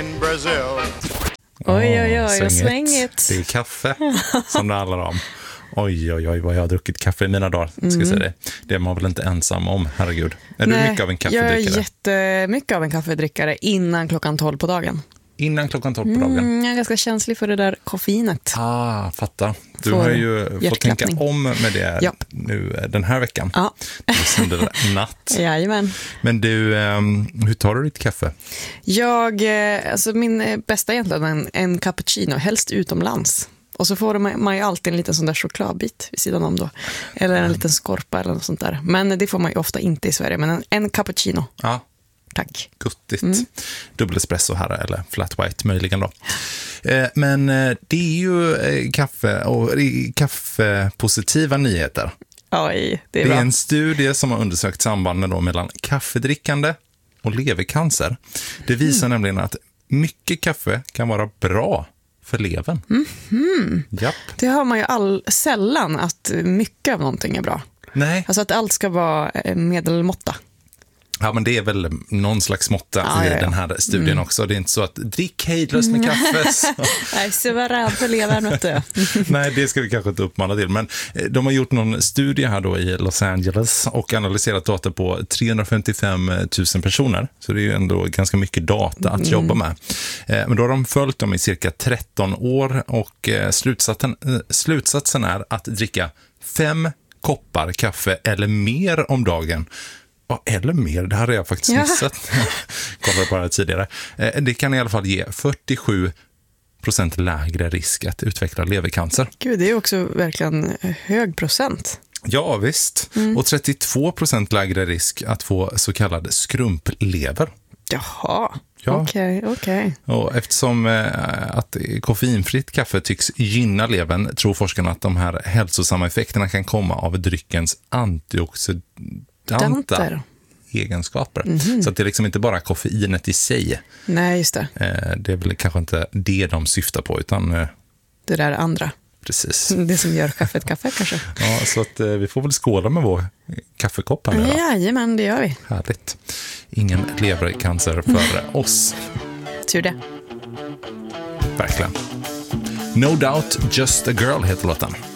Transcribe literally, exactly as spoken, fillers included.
in Brazil. Oj, oj, oj, och svängigt. Det är kaffe som det handlar om. Oj, oj, oj, vad jag har druckit kaffe i mina dagar, ska jag säga det. Det är man väl inte ensam om, herregud. Är Nej, du mycket av en kaffedrickare? Jag är jättemycket av en kaffedrickare innan klockan tolv på dagen. Innan klockan tolv på dagen? Mm, jag är ganska känslig för det där koffeinet. Ah, fatta. Du Får har ju fått tänka om med det ja. nu den här veckan. Ja. Under natt. Jajamän. Men du, hur tar du ditt kaffe? Jag, alltså min bästa egentligen är en, en cappuccino, helst utomlands. Och så får man ju alltid en liten sån där chokladbit vid sidan om då. Eller en liten skorpa eller något sånt där. Men det får man ju ofta inte i Sverige. Men en, en cappuccino. Ja. Tack. Guttigt. Mm. Dubbel espresso här, eller flat white möjligen då. Eh, men eh, det är ju eh, kaffe och kaffepositiva nyheter. Oj, det är Det bra. är en studie som har undersökt sambanden då mellan kaffedrickande och levercancer. Det visar mm. nämligen att mycket kaffe kan vara bra för levern. Mm-hmm. Japp. Det hör man ju all, sällan att mycket av någonting är bra. Nej. Alltså att allt ska vara medelmåtta. Ja, men det är väl någon slags måtta ja, i ja, ja. den här studien mm. också. Det är inte så att drick hejdlöst med kaffe. Så. Nej, så var rädd för levern, vet du. Nej, det ska vi kanske inte uppmana till. Men de har gjort någon studie här då i Los Angeles och analyserat data på trehundrafemtiofem tusen personer. Så det är ju ändå ganska mycket data att mm. jobba med. Men då har de följt dem i cirka tretton år och slutsatsen, slutsatsen är att dricka fem koppar kaffe eller mer om dagen. Ja, eller mer, det här har jag faktiskt missat. Ja. Kollade på det här tidigare. Det kan i alla fall ge fyrtiosju procent lägre risk att utveckla levercancer. Gud, det är också verkligen hög procent. Ja, visst. Mm. Och trettiotvå procent lägre risk att få så kallad skrumplever. Jaha. Ja. Okej, okay, okej. Okay. Och eftersom eh, att koffeinfritt kaffe tycks gynna levern tror forskarna att de här hälsosamma effekterna kan komma av dryckens antioxidanta egenskaper. Mm-hmm. Så att det är liksom inte bara koffeinet i sig. Nej, just det. Eh, det är väl kanske inte det de syftar på, utan... Eh, det där andra. Precis. Det som gör kaffet kaffe kanske. Ja, så att eh, vi får väl skåla med vår kaffekopp här nu då. Jajamän, det gör vi. Härligt. Ingen levercancer för oss. Tur det. Verkligen. No Doubt, Just a Girl heter låten.